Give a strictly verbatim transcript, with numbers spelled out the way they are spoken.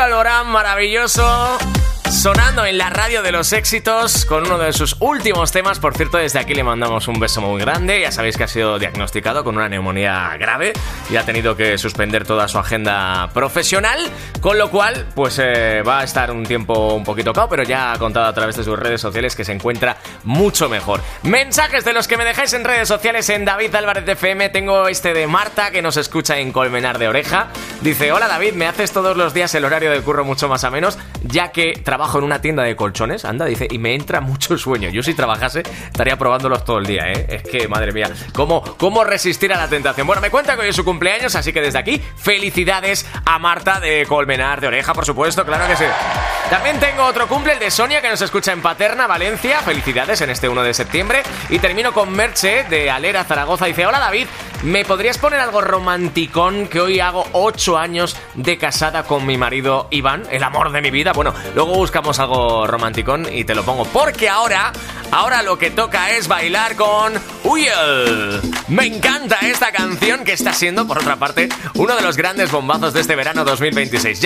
Alborán, maravilloso, sonando en la radio de los éxitos con uno de sus últimos temas. Por cierto, desde aquí le mandamos un beso muy grande. Ya sabéis que ha sido diagnosticado con una neumonía grave y ha tenido que suspender toda su agenda profesional, con lo cual pues eh, va a estar un tiempo un poquito cao, pero ya ha contado a través de sus redes sociales que se encuentra mucho mejor. Mensajes de los que me dejáis en redes sociales en David Álvarez F M. Tengo este de Marta, que nos escucha en Colmenar de Oreja. Dice: hola David, me haces todos los días el horario del curro mucho más a menos, ya que trabajo en una tienda de colchones, anda, dice, y me entra mucho sueño. Yo si trabajase estaría probándolos todo el día, ¿eh? Es que, madre mía, ¿cómo, cómo resistir a la tentación? Bueno, me cuenta que hoy es su cumpleaños, así que desde aquí, felicidades a Marta de Colmenar de Oreja, por supuesto, claro que sí. También tengo otro cumple, el de Sonia, que nos escucha en Paterna, Valencia. Felicidades en este uno de septiembre. Y termino con Merche, de Alera, Zaragoza. Dice: hola David, ¿me podrías poner algo romanticón? Que hoy hago ocho años de casada con mi marido Iván, el amor de mi vida. Bueno, luego buscamos algo romanticón y te lo pongo, porque ahora, ahora lo que toca es bailar con Uyel. Me encanta esta canción, que está siendo, por otra parte, uno de los grandes bombazos de este verano dos mil veintiséis.